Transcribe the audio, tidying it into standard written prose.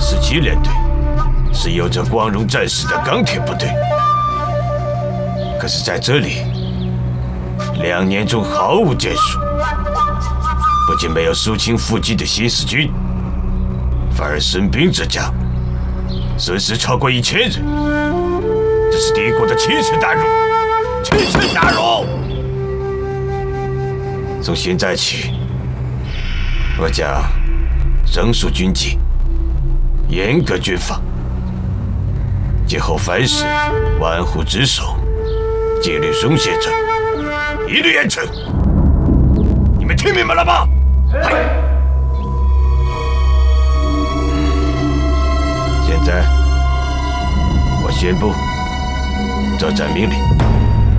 47联队是有着光荣战士的钢铁部队，可是在这里，2年中毫无建树，不仅没有肃清伏击的新四军，反而损兵折将，损失超过1000人。这是敌国的奇耻大辱！奇耻大辱！从现在起，我将整肃军纪，严格军法，今后凡事玩忽职守，纪律松懈者，一律严惩。你们听明白了吗？现在，我宣布作战命令。